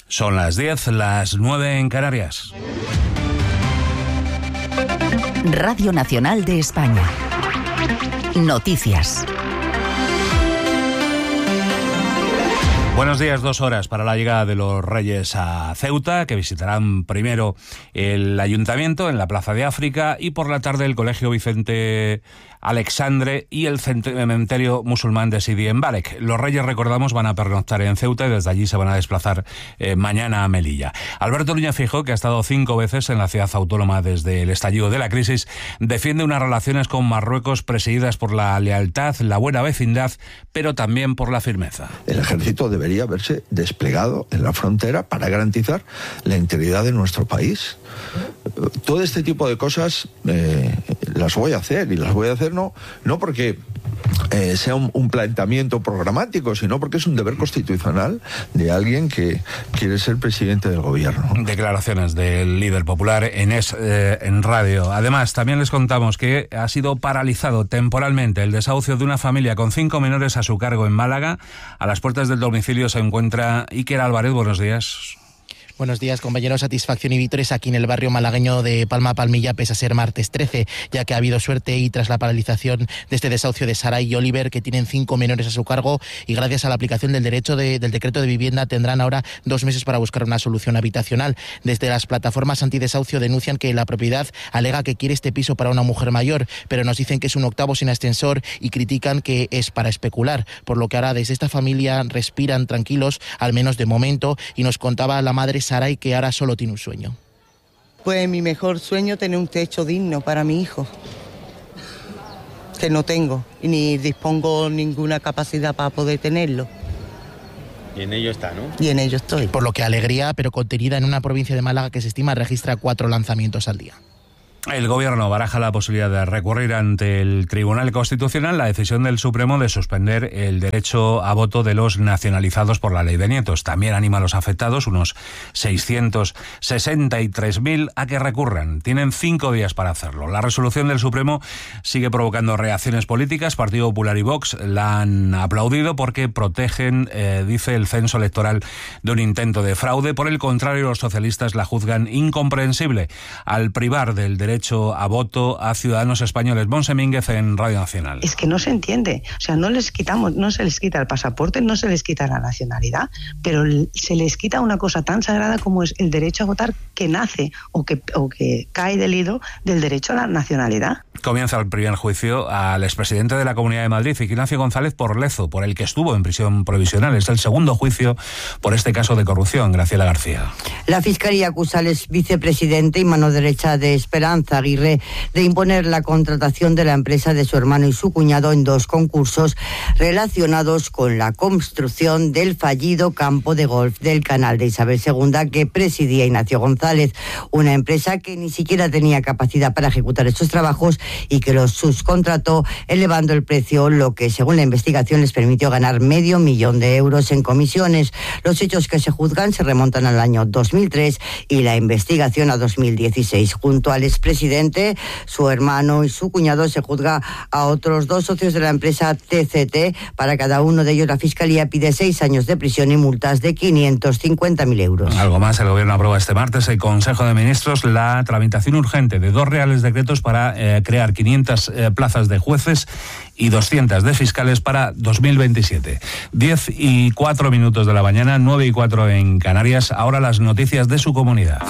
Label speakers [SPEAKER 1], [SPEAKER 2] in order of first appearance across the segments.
[SPEAKER 1] Son las 10, las 9 en Canarias.
[SPEAKER 2] Radio Nacional de España. Noticias.
[SPEAKER 1] Buenos días, 2 horas para la llegada de los Reyes a Ceuta, que visitarán primero el Ayuntamiento en la Plaza de África y por la tarde el Colegio Vicente Alexandre y el cementerio musulmán de Sidi en Balek. Los Reyes, recordamos, van a pernoctar en Ceuta y desde allí se van a desplazar mañana a Melilla. Alberto Núñez Feijóo, que ha estado 5 veces en la ciudad autónoma desde el estallido de la crisis, defiende unas relaciones con Marruecos presididas por la lealtad, la buena vecindad, pero también por la firmeza.
[SPEAKER 3] El ejército debería haberse desplegado en la frontera para garantizar la integridad de nuestro país. Todo este tipo de cosas las voy a hacer, y las voy a hacer no porque sea un planteamiento programático, sino porque es un deber constitucional de alguien que quiere ser presidente del gobierno.
[SPEAKER 1] Declaraciones del líder popular en radio. Además, también les contamos que ha sido paralizado temporalmente el desahucio de una familia con 5 menores a su cargo en Málaga. A las puertas del domicilio se encuentra Iker Álvarez. Buenos días.
[SPEAKER 4] Buenos días, compañeros. Satisfacción y victorias aquí en el barrio malagueño de Palma Palmilla, pese a ser martes 13, ya que ha habido suerte y tras la paralización de este desahucio de Saray y Oliver, que tienen 5 menores a su cargo, y gracias a la aplicación del decreto de vivienda, tendrán ahora 2 meses para buscar una solución habitacional. Desde las plataformas antidesahucio denuncian que la propiedad alega que quiere este piso para una mujer mayor, pero nos dicen que es un octavo sin ascensor y critican que es para especular, por lo que ahora desde esta familia respiran tranquilos, al menos de momento, y nos contaba la madre Saray que ahora solo tiene un sueño.
[SPEAKER 5] Pues mi mejor sueño es tener un techo digno para mi hijo, que no tengo, ni dispongo ninguna capacidad para poder tenerlo.
[SPEAKER 6] Y en ello está, ¿no?
[SPEAKER 5] Y en ello estoy.
[SPEAKER 4] Por lo que alegría, pero contenida en una provincia de Málaga que se estima registra 4 lanzamientos al día.
[SPEAKER 1] El Gobierno baraja la posibilidad de recurrir ante el Tribunal Constitucional la decisión del Supremo de suspender el derecho a voto de los nacionalizados por la ley de nietos. También anima a los afectados, unos 663.000, a que recurran. Tienen 5 días para hacerlo. La resolución del Supremo sigue provocando reacciones políticas. Partido Popular y Vox la han aplaudido porque protegen, dice, el censo electoral de un intento de fraude. Por el contrario, los socialistas la juzgan incomprensible al privar del derecho a voto a ciudadanos españoles. Monse Mínguez en Radio Nacional.
[SPEAKER 7] Es que no se entiende, o sea, no se les quita el pasaporte, no se les quita la nacionalidad, pero se les quita una cosa tan sagrada como es el derecho a votar, que nace o que cae del hilo del derecho a la nacionalidad.
[SPEAKER 1] Comienza el primer juicio al expresidente de la Comunidad de Madrid, Ignacio González Porlezo, por el que estuvo en prisión provisional. Es el segundo juicio por este caso de corrupción. Graciela García.
[SPEAKER 8] La Fiscalía acusa al exvicepresidente y mano derecha de Esperanza Aguirre de imponer la contratación de la empresa de su hermano y su cuñado en 2 concursos relacionados con la construcción del fallido campo de golf del Canal de Isabel II que presidía Ignacio González, una empresa que ni siquiera tenía capacidad para ejecutar estos trabajos y que los subcontrató elevando el precio, lo que según la investigación les permitió ganar $500,000 de euros en comisiones. Los hechos que se juzgan se remontan al año 2003 y la investigación a 2016. Junto al expresidente, su hermano y su cuñado, se juzga a otros 2 socios de la empresa TCT. Para cada uno de ellos la Fiscalía pide 6 años de prisión y multas de 550.000 euros.
[SPEAKER 1] Algo más, el Gobierno aprueba este martes el Consejo de Ministros la tramitación urgente de 2 reales decretos para crear 500 plazas de jueces y 200 de fiscales para 2027. 10:04 de la mañana, 9:04 en Canarias. Ahora las noticias de su comunidad.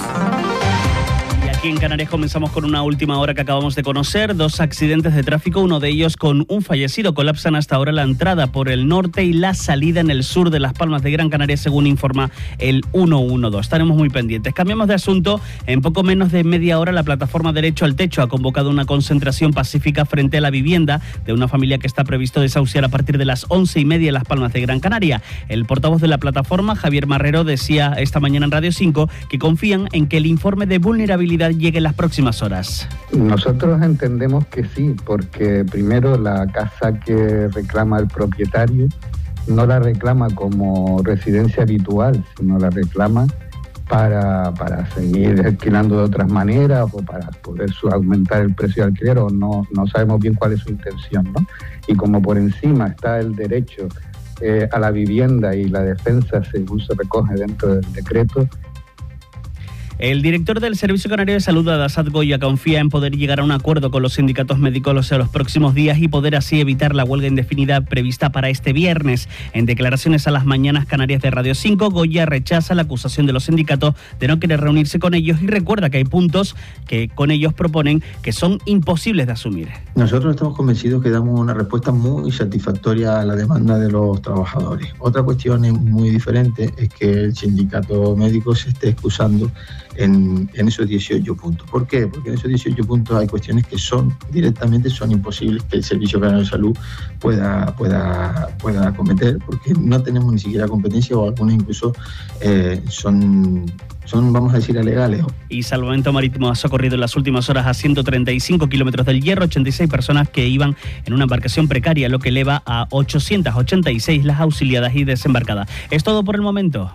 [SPEAKER 9] Aquí en Canarias comenzamos con una última hora que acabamos de conocer. 2 accidentes de tráfico, uno de ellos con un fallecido. Colapsan hasta ahora la entrada por el norte y la salida en el sur de Las Palmas de Gran Canaria, según informa el 112. Estaremos muy pendientes. Cambiamos de asunto. En poco menos de media hora, la plataforma Derecho al Techo ha convocado una concentración pacífica frente a la vivienda de una familia que está previsto desahuciar a partir de las 11:30 en Las Palmas de Gran Canaria. El portavoz de la plataforma, Javier Marrero, decía esta mañana en Radio 5 que confían en que el informe de vulnerabilidad llegue en las próximas horas.
[SPEAKER 10] Nosotros entendemos que sí, porque primero la casa que reclama el propietario no la reclama como residencia habitual, sino la reclama para seguir alquilando de otras maneras o para poder aumentar el precio de alquiler, o no sabemos bien cuál es su intención, ¿no? Y como por encima está el derecho a la vivienda y la defensa, según se recoge dentro del decreto.
[SPEAKER 9] El director del Servicio Canario de Salud, Adasad Goya, confía en poder llegar a un acuerdo con los sindicatos médicos en los próximos días y poder así evitar la huelga indefinida prevista para este viernes. En declaraciones a las Mañanas Canarias de Radio 5, Goya rechaza la acusación de los sindicatos de no querer reunirse con ellos y recuerda que hay puntos que con ellos proponen que son imposibles de asumir.
[SPEAKER 11] Nosotros estamos convencidos que damos una respuesta muy satisfactoria a la demanda de los trabajadores. Otra cuestión muy diferente es que el sindicato médico se esté excusando en esos 18 puntos. ¿Por qué? Porque en esos 18 puntos hay cuestiones que son imposibles que el Servicio Canario de Salud pueda acometer, porque no tenemos ni siquiera competencia, o algunas incluso son, vamos a decir, ilegales.
[SPEAKER 9] Y Salvamento Marítimo ha socorrido en las últimas horas a 135 kilómetros del Hierro 86 personas que iban en una embarcación precaria, lo que eleva a 886 las auxiliadas y desembarcadas. Es todo por el momento.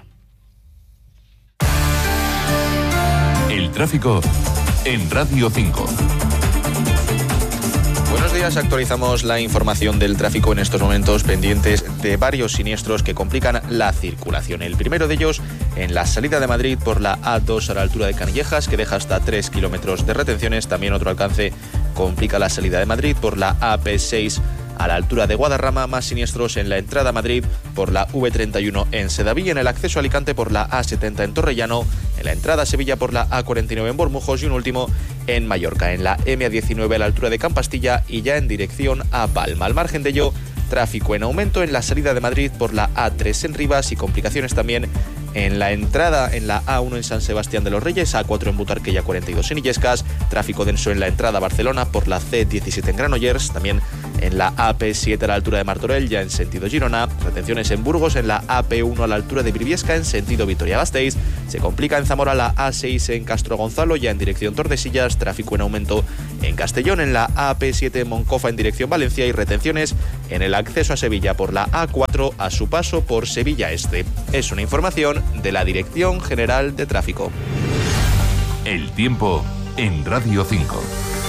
[SPEAKER 12] El tráfico en Radio 5.
[SPEAKER 13] Buenos días, actualizamos la información del tráfico en estos momentos, pendientes de varios siniestros que complican la circulación. El primero de ellos en la salida de Madrid por la A2 a la altura de Canillejas, que deja hasta 3 kilómetros de retenciones. También otro alcance complica la salida de Madrid por la AP6 a la altura de Guadarrama, más siniestros en la entrada a Madrid por la V31 en Sedaví, en el acceso a Alicante por la A70 en Torrellano, en la entrada a Sevilla por la A49 en Bormujos y un último en Mallorca, en la M19 a la altura de Campastilla y ya en dirección a Palma. Al margen de ello, tráfico en aumento en la salida de Madrid por la A3 en Rivas y complicaciones también en la entrada en la A1 en San Sebastián de los Reyes, A4 en Butarque y A42 en Illescas, tráfico denso en la entrada a Barcelona por la C17 en Granollers, también en la AP7 a la altura de Martorell, ya en sentido Girona, retenciones en Burgos, en la AP1 a la altura de Briviesca en sentido Vitoria-Gasteiz, se complica en Zamora la A6 en Castro Gonzalo, ya en dirección Tordesillas, tráfico en aumento en Castellón, en la AP7 en Moncofa en dirección Valencia y retenciones en el acceso a Sevilla por la A4 a su paso por Sevilla Este. Es una información de la Dirección General de Tráfico.
[SPEAKER 12] El tiempo en Radio 5.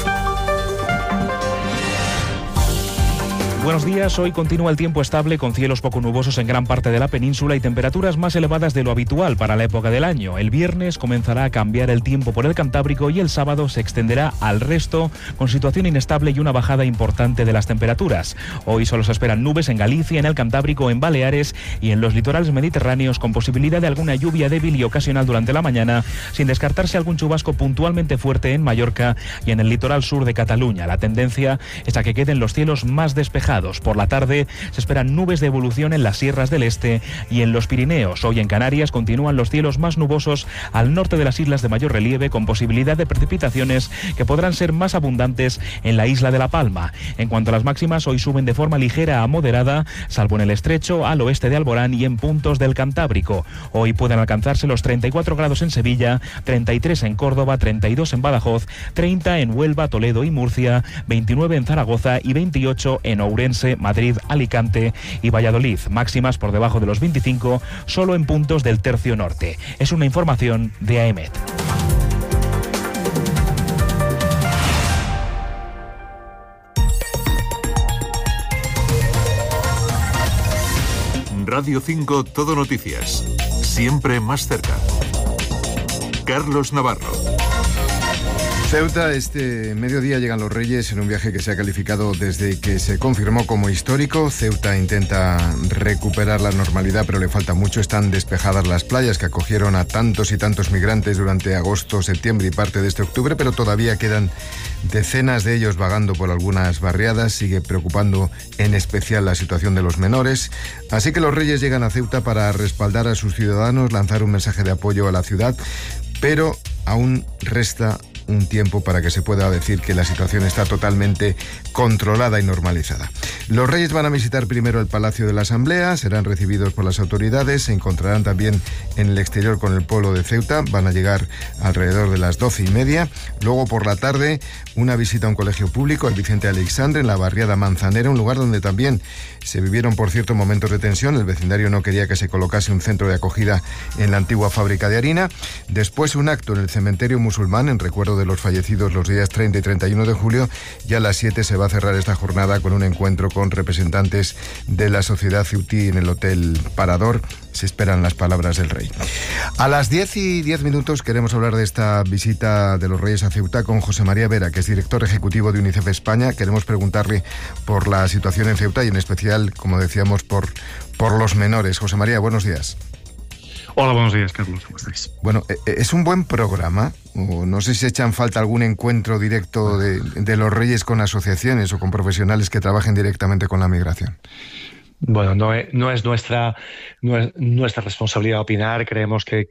[SPEAKER 14] Buenos días, hoy continúa el tiempo estable con cielos poco nubosos en gran parte de la península y temperaturas más elevadas de lo habitual para la época del año. El viernes comenzará a cambiar el tiempo por el Cantábrico y el sábado se extenderá al resto con situación inestable y una bajada importante de las temperaturas. Hoy solo se esperan nubes en Galicia, en el Cantábrico, en Baleares y en los litorales mediterráneos con posibilidad de alguna lluvia débil y ocasional durante la mañana, sin descartarse algún chubasco puntualmente fuerte en Mallorca y en el litoral sur de Cataluña. La tendencia es a que queden los cielos más despejados. Por la tarde se esperan nubes de evolución en las sierras del este y en los Pirineos. Hoy en Canarias continúan los cielos más nubosos al norte de las islas de mayor relieve, con posibilidad de precipitaciones que podrán ser más abundantes en la isla de La Palma. En cuanto a las máximas, hoy suben de forma ligera a moderada, salvo en el estrecho, al oeste de Alborán y en puntos del Cantábrico. Hoy pueden alcanzarse los 34 grados en Sevilla, 33 en Córdoba, 32 en Badajoz, 30 en Huelva, Toledo y Murcia, 29 en Zaragoza y 28 en Ourense, Madrid, Alicante y Valladolid. Máximas por debajo de los 25 solo en puntos del tercio norte. Es una información de AEMET.
[SPEAKER 12] Radio 5 Todo Noticias. Siempre más cerca. Carlos Navarro.
[SPEAKER 15] Ceuta, este mediodía llegan los Reyes en un viaje que se ha calificado desde que se confirmó como histórico. Ceuta intenta recuperar la normalidad, pero le falta mucho. Están despejadas las playas que acogieron a tantos y tantos migrantes durante agosto, septiembre y parte de este octubre, pero todavía quedan decenas de ellos vagando por algunas barriadas. Sigue preocupando en especial la situación de los menores. Así que los Reyes llegan a Ceuta para respaldar a sus ciudadanos, lanzar un mensaje de apoyo a la ciudad, pero aún resta un tiempo para que se pueda decir que la situación está totalmente controlada y normalizada. Los Reyes van a visitar primero el Palacio de la Asamblea, serán recibidos por las autoridades, se encontrarán también en el exterior con el pueblo de Ceuta, van a llegar alrededor de las 12:30. Luego por la tarde una visita a un colegio público, el Vicente Aleixandre, en la barriada Manzanera, un lugar donde también se vivieron, por cierto, momentos de tensión. El vecindario no quería que se colocase un centro de acogida en la antigua fábrica de harina. Después un acto en el cementerio musulmán en recuerdo de los fallecidos los días 30 y 31 de julio. Y a las 7 se va a cerrar esta jornada con un encuentro con representantes de la sociedad ceutí en el Hotel Parador. Se esperan las palabras del rey. A las 10:10 queremos hablar de esta visita de los Reyes a Ceuta con José María Vera, que es director ejecutivo de UNICEF España. Queremos preguntarle por la situación en Ceuta y en especial, como decíamos, por los menores. José María, buenos días.
[SPEAKER 16] Hola, buenos días, Carlos, ¿cómo estáis?
[SPEAKER 15] Bueno, ¿es un buen programa? O no sé si echan falta algún encuentro directo de los Reyes con asociaciones o con profesionales que trabajen directamente con la migración.
[SPEAKER 16] Bueno, no es nuestra responsabilidad opinar. Creemos que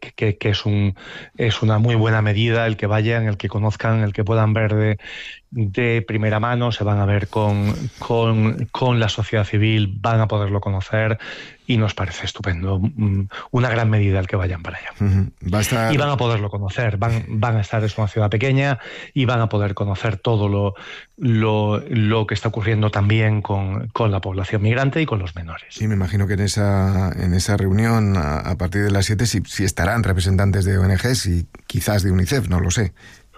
[SPEAKER 16] es una muy buena medida el que vayan, el que conozcan, el que puedan ver de primera mano, se van a ver con la sociedad civil, van a poderlo conocer y nos parece estupendo. Una gran medida el que vayan para allá. Y van a poderlo conocer, van a estar, es una ciudad pequeña y van a poder conocer todo lo que está ocurriendo también con la población migrante y con los menores.
[SPEAKER 15] Y me imagino que en esa reunión a partir de las 7 sí estarán representantes de ONGs y quizás de UNICEF, no lo sé.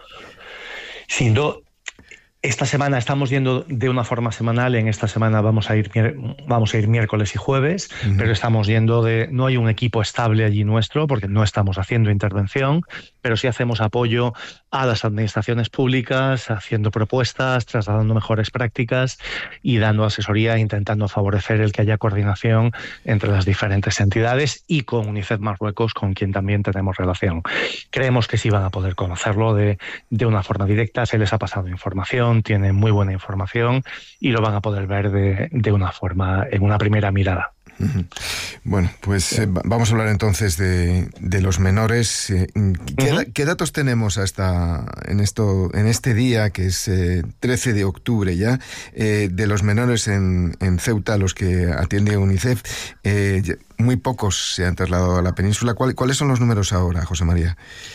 [SPEAKER 16] Sí, esta semana estamos yendo de una forma semanal. En esta semana vamos a ir miércoles y jueves, pero estamos yendo no hay un equipo estable allí nuestro porque no estamos haciendo intervención, pero sí hacemos apoyo a las administraciones públicas, haciendo propuestas, trasladando mejores prácticas y dando asesoría, intentando favorecer el que haya coordinación entre las diferentes entidades y con UNICEF Marruecos, con quien también tenemos relación. Creemos que sí van a poder conocerlo de una forma directa, se les ha pasado información, tienen muy buena información y lo van a poder ver de una forma, en una primera mirada.
[SPEAKER 15] Bueno, pues vamos a hablar entonces de los menores. ¿Qué datos tenemos en este día, que es 13 de octubre ya, de los menores en Ceuta, los que atiende UNICEF? Muy pocos se han trasladado a la península. ¿Cuáles son los números ahora, José María?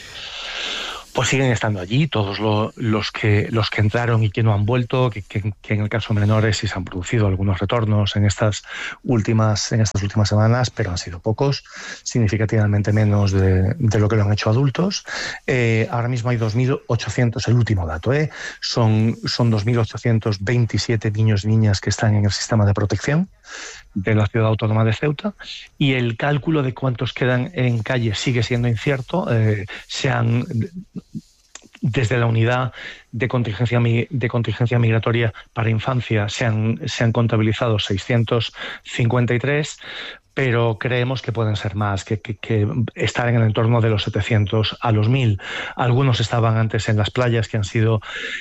[SPEAKER 16] Pues siguen estando allí todos los que entraron y que no han vuelto, que en el caso de menores sí se han producido algunos retornos en estas últimas semanas, pero han sido pocos, significativamente menos de lo que lo han hecho adultos. Ahora mismo hay 2.800, el último dato, son 2.827 niños y niñas que están en el sistema de protección de la ciudad autónoma de Ceuta, y el cálculo de cuántos quedan en calle sigue siendo incierto. Desde la unidad de contingencia migratoria para infancia se han contabilizado 653, pero creemos que pueden ser más, que estar en el entorno de los 700 a los 1.000. Algunos estaban antes en las playas que han sido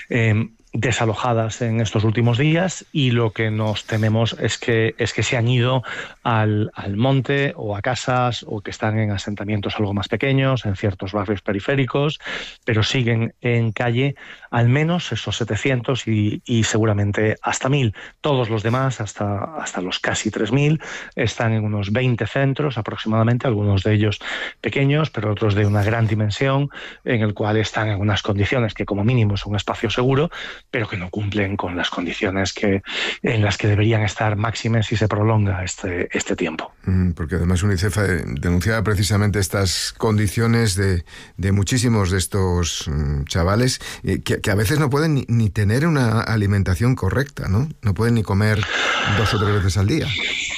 [SPEAKER 16] desalojadas en estos últimos días, y lo que nos tememos es que se han ido al monte o a casas, o que están en asentamientos algo más pequeños, en ciertos barrios periféricos, pero siguen en calle al menos esos 700 y seguramente hasta 1.000. Todos los demás, hasta los casi 3.000, están en unos 20 centros aproximadamente, algunos de ellos pequeños, pero otros de una gran dimensión, en el cual están en unas condiciones que como mínimo es un espacio seguro, pero que no cumplen con las condiciones en las que deberían estar máximas si se prolonga este tiempo.
[SPEAKER 15] Porque además UNICEF denunciaba precisamente estas condiciones de muchísimos de estos chavales que a veces no pueden ni tener una alimentación correcta, ¿no? No pueden ni comer 2 o 3 veces al día.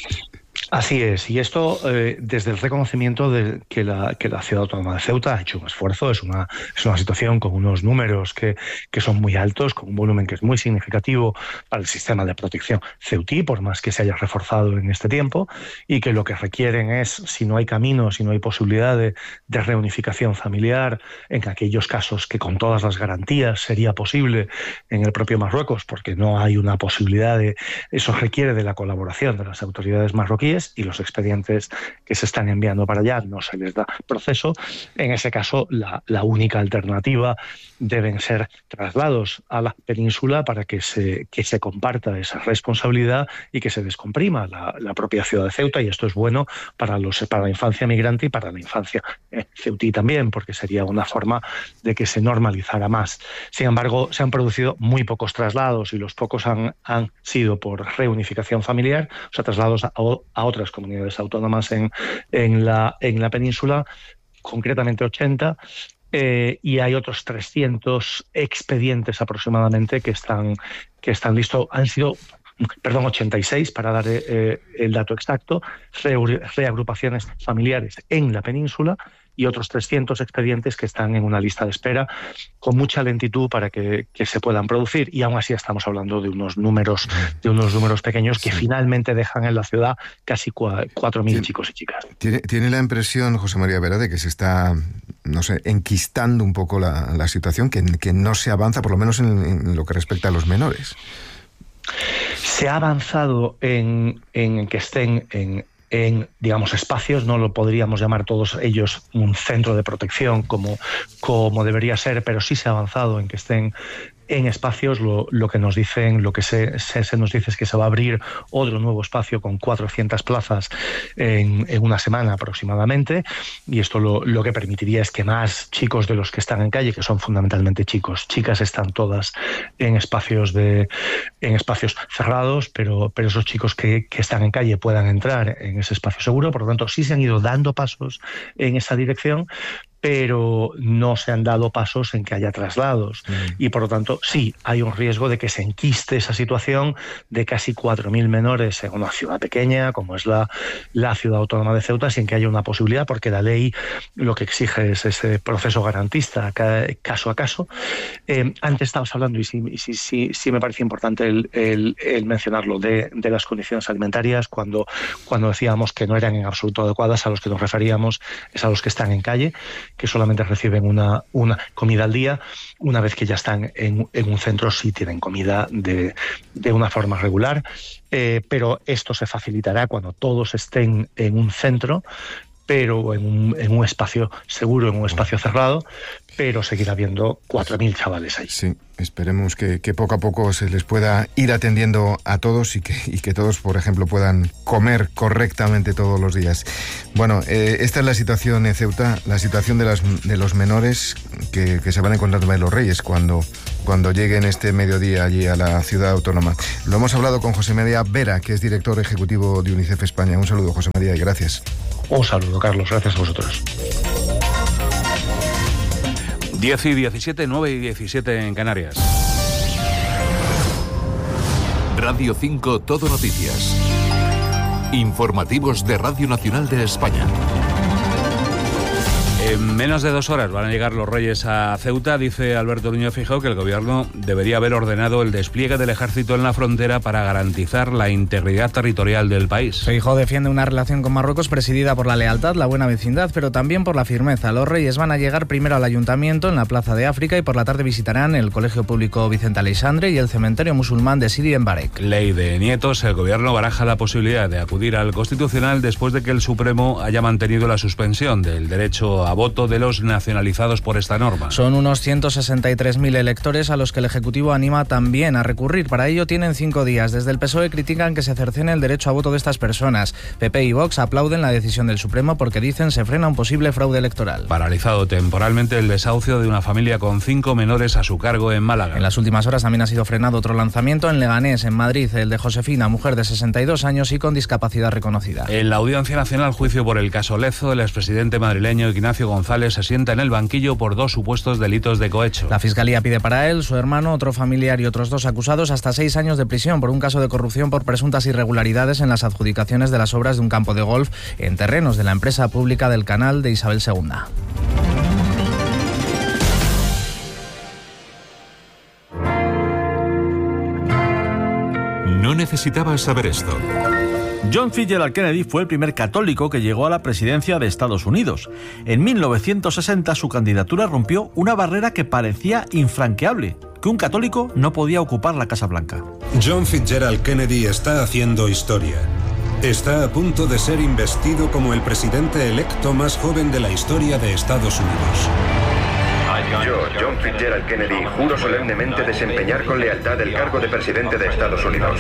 [SPEAKER 16] Así es, y esto desde el reconocimiento de que la ciudad autónoma de Ceuta ha hecho un esfuerzo. Es una situación con unos números que son muy altos, con un volumen que es muy significativo para el sistema de protección ceutí, por más que se haya reforzado en este tiempo, y que lo que requieren es, si no hay camino, si no hay posibilidad de reunificación familiar, en aquellos casos que con todas las garantías sería posible en el propio Marruecos, porque no hay una posibilidad eso requiere de la colaboración de las autoridades marroquíes, y los expedientes que se están enviando para allá no se les da proceso. En ese caso, la única alternativa deben ser traslados a la península para que se comparta esa responsabilidad y que se descomprima la propia ciudad de Ceuta, y esto es bueno para la infancia migrante y para la infancia ceutí también, porque sería una forma de que se normalizara más. Sin embargo, se han producido muy pocos traslados, y los pocos han sido por reunificación familiar, o sea, traslados a otras comunidades autónomas en la península, concretamente 80, y hay otros 300 expedientes aproximadamente que están listos. Han sido 86 para dar el dato exacto, reagrupaciones familiares en la península, y otros 300 expedientes que están en una lista de espera con mucha lentitud para que se puedan producir, y aún así estamos hablando de unos números pequeños que finalmente dejan en la ciudad casi 4.000 chicos y chicas.
[SPEAKER 15] ¿Tiene la impresión, José María Vera, de que se está, no sé, enquistando un poco la situación, que no se avanza, por lo menos en lo que respecta a los menores?
[SPEAKER 16] Se ha avanzado en que estén en, digamos, espacios, no lo podríamos llamar todos ellos un centro de protección como debería ser, pero sí se ha avanzado en que estén en espacios. Lo que nos dicen, lo que se nos dice es que se va a abrir otro nuevo espacio con 400 plazas en una semana aproximadamente, y esto lo que permitiría es que más chicos de los que están en calle, que son fundamentalmente chicos, chicas están todas en espacios cerrados, pero esos chicos que están en calle puedan entrar en ese espacio seguro. Por lo tanto, sí se han ido dando pasos en esa dirección, pero no se han dado pasos en que haya traslados. Y por lo tanto, sí, hay un riesgo de que se enquiste esa situación de casi 4.000 menores en una ciudad pequeña, como es la ciudad autónoma de Ceuta, sin que haya una posibilidad, porque la ley lo que exige es ese proceso garantista, caso a caso. Antes estabas hablando, y sí me parece importante el mencionarlo, de las condiciones alimentarias, cuando decíamos que no eran en absoluto adecuadas. A los que nos referíamos es a los que están en calle, que solamente reciben una comida al día. Una vez que ya están en un centro, sí tienen comida de una forma regular, pero esto se facilitará cuando todos estén en un centro, pero en un espacio seguro, en un espacio cerrado, pero seguirá habiendo 4.000 chavales ahí.
[SPEAKER 15] Sí, esperemos que poco a poco se les pueda ir atendiendo a todos y que todos, por ejemplo, puedan comer correctamente todos los días. Bueno, esta es la situación en Ceuta, la situación de los menores que se van a encontrar en Los Reyes cuando lleguen este mediodía allí a la ciudad autónoma. Lo hemos hablado con José María Vera, que es director ejecutivo de UNICEF España. Un saludo, José María, y gracias.
[SPEAKER 16] Un saludo, Carlos. Gracias a vosotros.
[SPEAKER 1] 10 y 17, 9 y 17 en Canarias.
[SPEAKER 12] Radio 5 Todo Noticias. Informativos de Radio Nacional de España.
[SPEAKER 1] En menos de 2 horas van a llegar los Reyes a Ceuta. Dice Alberto Núñez Feijóo que el gobierno debería haber ordenado el despliegue del ejército en la frontera para garantizar la integridad territorial del país.
[SPEAKER 17] Feijóo defiende una relación con Marruecos presidida por la lealtad, la buena vecindad, pero también por la firmeza. Los Reyes van a llegar primero al Ayuntamiento en la Plaza de África y por la tarde visitarán el Colegio Público Vicente Aleixandre y el cementerio musulmán de Sidi en Barek.
[SPEAKER 1] Ley de nietos. El gobierno baraja la posibilidad de acudir al Constitucional después de que el Supremo haya mantenido la suspensión del derecho a voto de los nacionalizados por esta norma.
[SPEAKER 17] Son unos 163.000 electores a los que el Ejecutivo anima también a recurrir. Para ello tienen 5 días. Desde el PSOE critican que se cercene el derecho a voto de estas personas. PP y Vox aplauden la decisión del Supremo porque dicen se frena un posible fraude electoral.
[SPEAKER 1] Paralizado temporalmente el desahucio de una familia con 5 menores a su cargo en Málaga.
[SPEAKER 17] En las últimas horas también ha sido frenado otro lanzamiento en Leganés, en Madrid, el de Josefina, mujer de 62 años y con discapacidad reconocida.
[SPEAKER 1] En la Audiencia Nacional, juicio por el caso Lezo, el expresidente madrileño Ignacio González se sienta en el banquillo por 2 supuestos delitos de cohecho.
[SPEAKER 17] La Fiscalía pide para él, su hermano, otro familiar y otros 2 acusados hasta 6 años de prisión por un caso de corrupción por presuntas irregularidades en las adjudicaciones de las obras de un campo de golf en terrenos de la empresa pública del Canal de Isabel II.
[SPEAKER 12] No necesitabas saber esto.
[SPEAKER 18] John Fitzgerald Kennedy fue el primer católico que llegó a la presidencia de Estados Unidos. En 1960 su candidatura rompió una barrera que parecía infranqueable, que un católico no podía ocupar la Casa Blanca.
[SPEAKER 19] John Fitzgerald Kennedy está haciendo historia. Está a punto de ser investido como el presidente electo más joven de la historia de Estados Unidos.
[SPEAKER 20] Yo, John Fitzgerald Kennedy, juro solemnemente desempeñar con lealtad el cargo de presidente de Estados Unidos.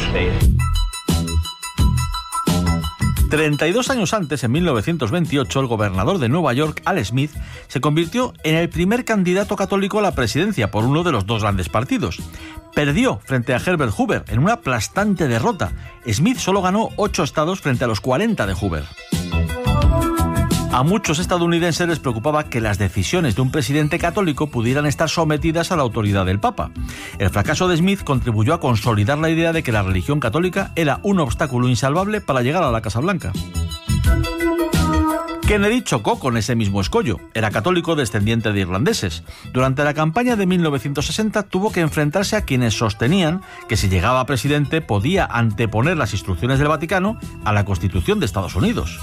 [SPEAKER 18] 32 años antes, en 1928, el gobernador de Nueva York, Al Smith, se convirtió en el primer candidato católico a la presidencia por uno de los 2 grandes partidos. Perdió frente a Herbert Hoover en una aplastante derrota. Smith solo ganó 8 estados frente a los 40 de Hoover. A muchos estadounidenses les preocupaba que las decisiones de un presidente católico pudieran estar sometidas a la autoridad del Papa. El fracaso de Smith contribuyó a consolidar la idea de que la religión católica era un obstáculo insalvable para llegar a la Casa Blanca. Kennedy chocó con ese mismo escollo. Era católico descendiente de irlandeses. Durante la campaña de 1960 tuvo que enfrentarse a quienes sostenían que si llegaba a presidente podía anteponer las instrucciones del Vaticano a la Constitución de Estados Unidos.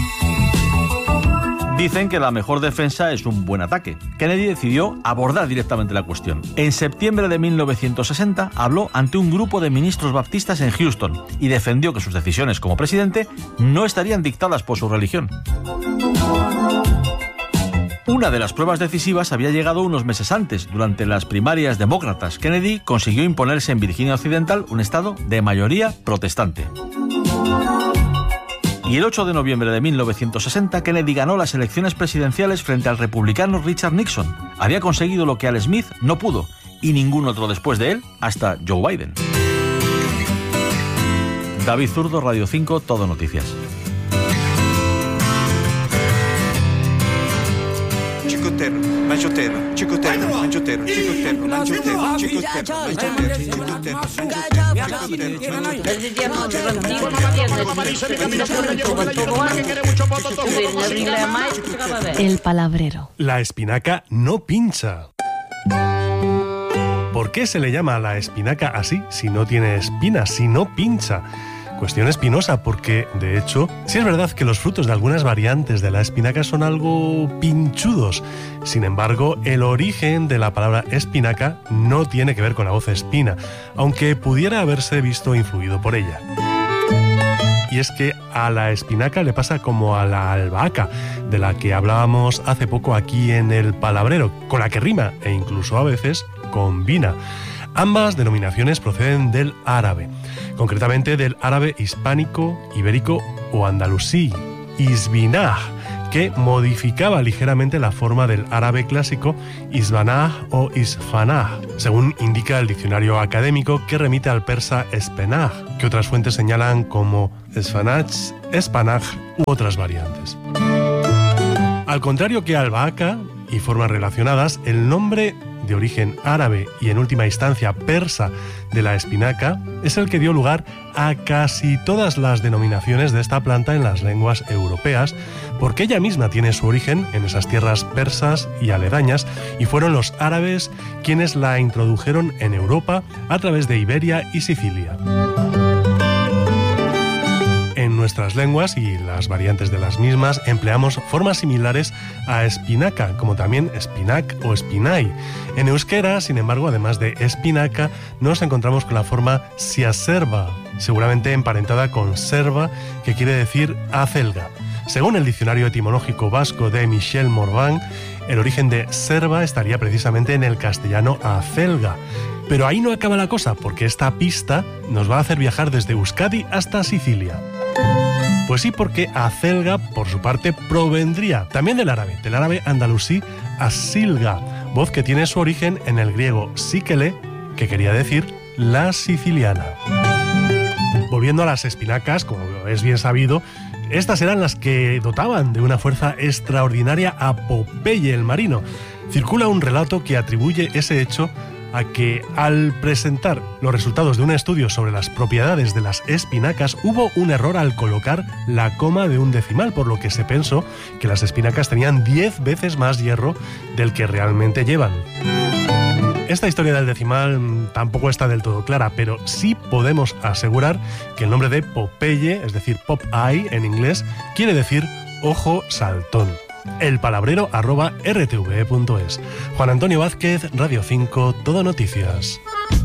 [SPEAKER 18] Dicen que la mejor defensa es un buen ataque. Kennedy decidió abordar directamente la cuestión. En septiembre de 1960 habló ante un grupo de ministros baptistas en Houston y defendió que sus decisiones como presidente no estarían dictadas por su religión. Una de las pruebas decisivas había llegado unos meses antes. Durante las primarias demócratas, Kennedy consiguió imponerse en Virginia Occidental, un estado de mayoría protestante. Y el 8 de noviembre de 1960, Kennedy ganó las elecciones presidenciales frente al republicano Richard Nixon. Había conseguido lo que Al Smith no pudo, y ningún otro después de él, hasta Joe Biden. David Zurdo, Radio 5, Todo Noticias.
[SPEAKER 21] Chicotero, manchotero, chicotero, manchotero, chicotero, manchotero,
[SPEAKER 22] El palabrero.
[SPEAKER 23] La espinaca no pincha. ¿Por qué se le llama a la espinaca así si no tiene espinas, si no pincha? Cuestión espinosa porque, de hecho, sí es verdad que los frutos de algunas variantes de la espinaca son algo pinchudos. Sin embargo, el origen de la palabra espinaca no tiene que ver con la voz espina, aunque pudiera haberse visto influido por ella. Y es que a la espinaca le pasa como a la albahaca, de la que hablábamos hace poco aquí en El Palabrero, con la que rima e incluso a veces combina. Ambas denominaciones proceden del árabe, concretamente del árabe hispánico, ibérico o andalusí, isbinah, que modificaba ligeramente la forma del árabe clásico isbanah o isfanah, según indica el diccionario académico que remite al persa espenah, que otras fuentes señalan como esfanach, espanaj u otras variantes. Al contrario que albahaca y formas relacionadas, el nombre de origen árabe y en última instancia persa de la espinaca es el que dio lugar a casi todas las denominaciones de esta planta en las lenguas europeas, porque ella misma tiene su origen en esas tierras persas y aledañas, y fueron los árabes quienes la introdujeron en Europa a través de Iberia y Sicilia. En nuestras lenguas y las variantes de las mismas empleamos formas similares a espinaca, como también espinac o espinai. En euskera, sin embargo, además de espinaca, nos encontramos con la forma siaserva, seguramente emparentada con serva, que quiere decir acelga. Según el diccionario etimológico vasco de Michel Morvan, el origen de serva estaría precisamente en el castellano acelga. Pero ahí no acaba la cosa, porque esta pista nos va a hacer viajar desde Euskadi hasta Sicilia. Pues sí, porque acelga, por su parte, provendría también del árabe andalusí asilga, voz que tiene su origen en el griego síquele, que quería decir la siciliana. Volviendo a las espinacas, como es bien sabido, estas eran las que dotaban de una fuerza extraordinaria a Popeye el marino. Circula un relato que atribuye ese hecho a que al presentar los resultados de un estudio sobre las propiedades de las espinacas hubo un error al colocar la coma de un decimal, por lo que se pensó que las espinacas tenían 10 veces más hierro del que realmente llevan. Esta historia del decimal tampoco está del todo clara, pero sí podemos asegurar que el nombre de Popeye, es decir, Popeye en inglés, quiere decir ojo saltón. elpalabrero@rtve.es. Juan Antonio Vázquez, Radio 5, Todo Noticias.